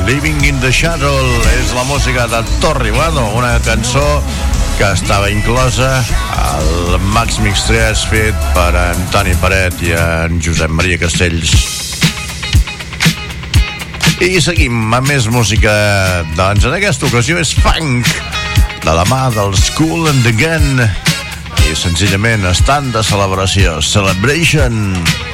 Living in the Shadow és la música de Torribuano, una cançó que estava inclosa al Max Mix 3 fet per Antoni Paret i en Josep Maria Castells. I seguim amb més música. Doncs en aquesta ocasió és funk, de la mà dels Kool and the Gang, i senzillament estan de celebració. Celebration.